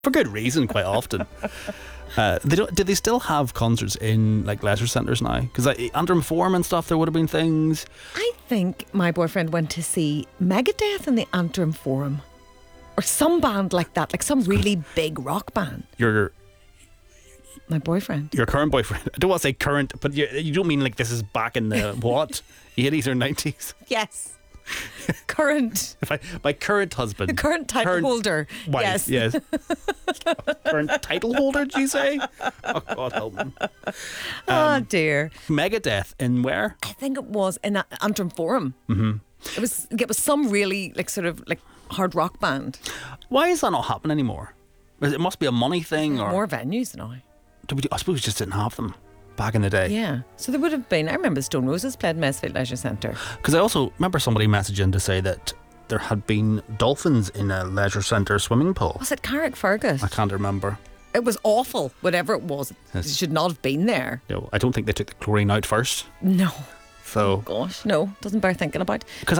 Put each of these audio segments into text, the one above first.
For good reason, quite often. Do they still have concerts in like leisure centres now? Because like, Antrim Forum and stuff, there would have been things. I think my boyfriend went to see Megadeth in the Antrim Forum. Or some band like that, like some really big rock band. My boyfriend. Your current boyfriend. I don't want to say current, but you don't mean like this is back in the what? 80s or 90s? Yes. Current. My current husband. The current title holder. Wife, yes. Current title holder, did you say? Oh, God help me. Oh, dear. Megadeth in where? I think it was in Antrim Forum. Mm-hmm. It was some really like sort of like hard rock band. Why is that not happening anymore? It must be a money thing, or more venues now. I suppose we just didn't have them back in the day. Yeah, so there would have been. I remember Stone Roses played Mesfield Leisure Centre. Because I also remember somebody messaging to say that there had been dolphins in a leisure centre swimming pool. Was it Carrickfergus? I can't remember. It was awful, whatever it was. Yes. It should not have been there. No, I don't think they took the chlorine out first. No. So, oh gosh, no, doesn't bear thinking about. Because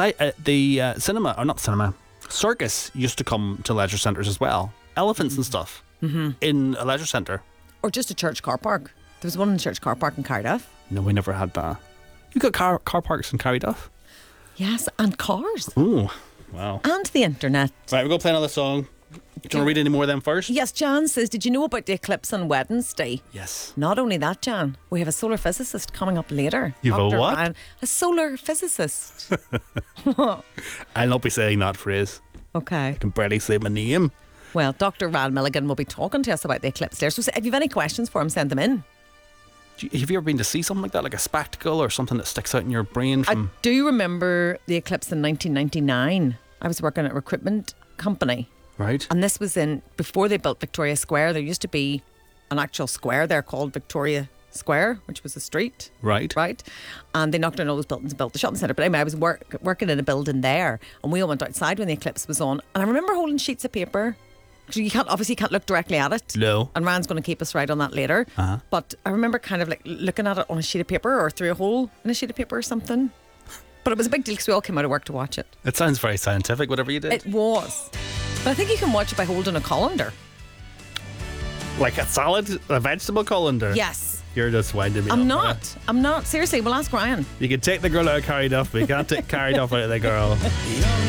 circus used to come to leisure centres as well. Elephants and stuff in a leisure centre. Or just a church car park. There was one in the church car park in Cardiff. No, we never had that. You got car parks in Cardiff? Yes, and cars. Ooh, wow. And the internet. Right, we're going to play another song. Do you want to read any more of them first? Yes, Jan says, did you know about the eclipse on Wednesday? Yes. Not only that, Jan, we have a solar physicist coming up later. You've a what? Ryan, a solar physicist. I'll not be saying that phrase. Okay. I can barely say my name. Well, Dr. Ryan Milligan will be talking to us about the eclipse there. So if you have any questions for him, send them in. Have you ever been to see something like that, like a spectacle or something that sticks out in your brain? I do remember the eclipse in 1999. I was working at a recruitment company. Right. And this was before they built Victoria Square. There used to be an actual square there called Victoria Square, which was a street. Right. Right. And they knocked down all those buildings and built the shopping centre. But anyway, I was working in a building there, and we all went outside when the eclipse was on. And I remember holding sheets of paper. You can't look directly at it. No. And Ryan's going to keep us right on that later. Uh-huh. But I remember kind of like looking at it on a sheet of paper or through a hole in a sheet of paper or something. But it was a big deal because we all came out of work to watch it. It sounds very scientific, whatever you did. It was. But I think you can watch it by holding a colander. Like a vegetable colander? Yes. You're just winding me I'm up. not. Seriously, we'll ask Ryan. You can take the girl out of Cardiff, but you can't take Cardiff out of the girl.